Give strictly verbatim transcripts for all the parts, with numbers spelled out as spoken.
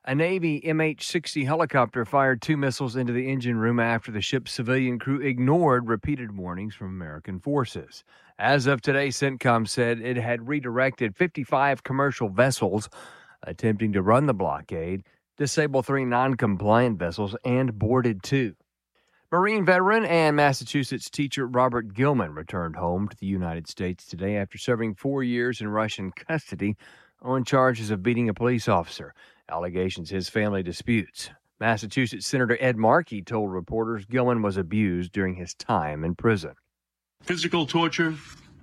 A Navy M H sixty helicopter fired two missiles into the engine room after the ship's civilian crew ignored repeated warnings from American forces. As of today, CENTCOM said it had redirected fifty-five commercial vessels attempting to run the blockade, disabled three non-compliant vessels, and boarded two. Marine veteran and Massachusetts teacher Robert Gilman returned home to the United States today after serving four years in Russian custody on charges of beating a police officer. Allegations his family disputes. Massachusetts Senator Ed Markey told reporters Gilman was abused during his time in prison. Physical torture,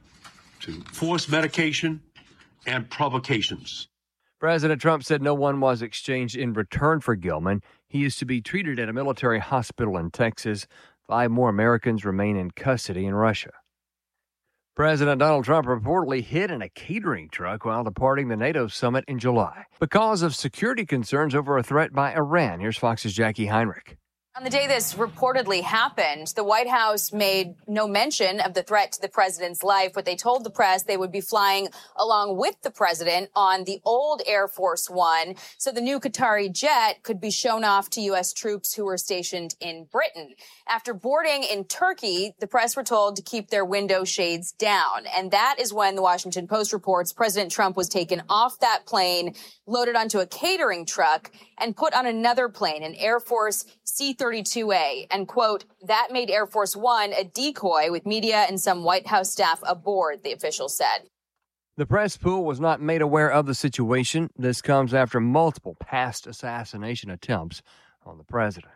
to forced medication, and provocations. President Trump said no one was exchanged in return for Gilman. He is to be treated at a military hospital in Texas. Five more Americans remain in custody in Russia. President Donald Trump reportedly hid in a catering truck while departing the NATO summit in July because of security concerns over a threat by Iran. Here's Fox's Jackie Heinrich. On the day this reportedly happened, the White House made no mention of the threat to the president's life, but they told the press they would be flying along with the president on the old Air Force One, so the new Qatari jet could be shown off to U S troops who were stationed in Britain. After boarding in Turkey, the press were told to keep their window shades down, and that is when the Washington Post reports President Trump was taken off that plane, loaded onto a catering truck, and put on another plane, an Air Force C thirty-two A, and, quote, that made Air Force One a decoy with media and some White House staff aboard, the official said. The press pool was not made aware of the situation. This comes after multiple past assassination attempts on the president.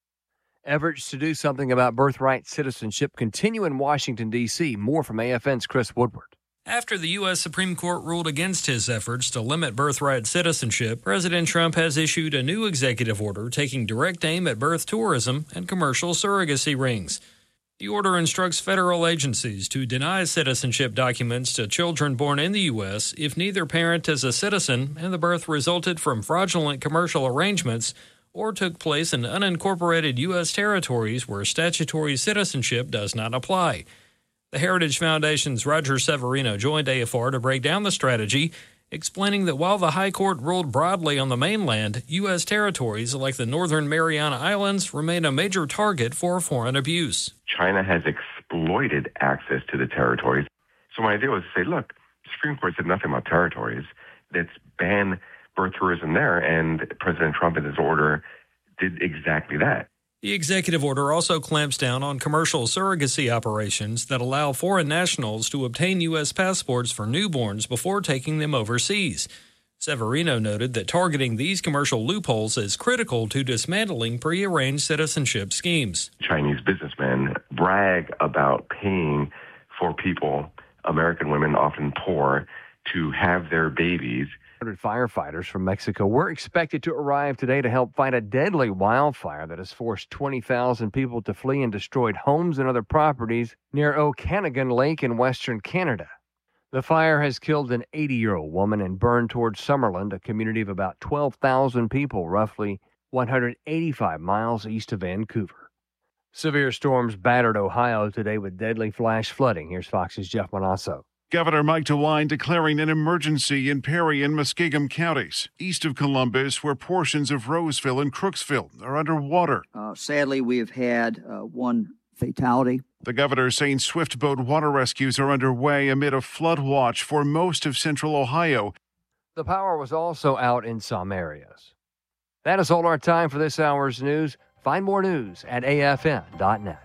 Efforts to do something about birthright citizenship continue in Washington, D C More from A F N's Chris Woodward. After the U S Supreme Court ruled against his efforts to limit birthright citizenship, President Trump has issued a new executive order taking direct aim at birth tourism and commercial surrogacy rings. The order instructs federal agencies to deny citizenship documents to children born in the U S if neither parent is a citizen and the birth resulted from fraudulent commercial arrangements or took place in unincorporated U S territories where statutory citizenship does not apply. The Heritage Foundation's Roger Severino joined A F R to break down the strategy, explaining that while the High Court ruled broadly on the mainland, U S territories like the Northern Mariana Islands remain a major target for foreign abuse. China has exploited access to the territories. So my idea was to say, look, the Supreme Court said nothing about territories. Let's ban birth tourism there, and President Trump in his order did exactly that. The executive order also clamps down on commercial surrogacy operations that allow foreign nationals to obtain U S passports for newborns before taking them overseas. Severino noted that targeting these commercial loopholes is critical to dismantling prearranged citizenship schemes. Chinese businessmen brag about paying for people, American women, often poor, to have their babies. Firefighters from Mexico were expected to arrive today to help fight a deadly wildfire that has forced twenty thousand people to flee and destroyed homes and other properties near Okanagan Lake in western Canada. The fire has killed an eighty-year-old woman and burned towards Summerland, a community of about twelve thousand people, roughly one hundred eighty-five miles east of Vancouver. Severe storms battered Ohio today with deadly flash flooding. Here's Fox's Jeff Manasso. Governor Mike DeWine declaring an emergency in Perry and Muskingum counties, east of Columbus, where portions of Roseville and Crooksville are underwater. Uh, sadly, we have had uh, one fatality. The governor saying swift boat water rescues are underway amid a flood watch for most of central Ohio. The power was also out in some areas. That is all our time for this hour's news. Find more news at A F N dot net.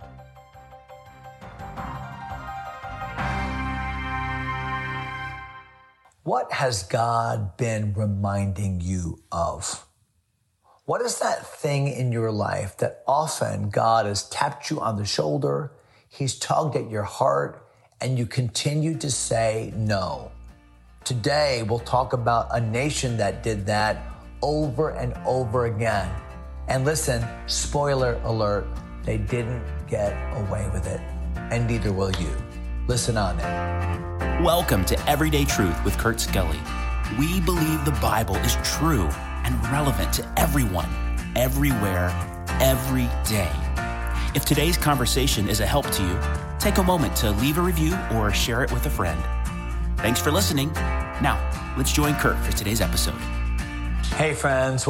What has God been reminding you of? What is that thing in your life that often God has tapped you on the shoulder, He's tugged at your heart, and you continue to say no? Today, we'll talk about a nation that did that over and over again. And listen, spoiler alert, they didn't get away with it, and neither will you. Listen on in. Welcome to Everyday Truth with Kurt Skelly. We believe the Bible is true and relevant to everyone, everywhere, every day. If today's conversation is a help to you, take a moment to leave a review or share it with a friend. Thanks for listening. Now, let's join Kurt for today's episode. Hey, friends.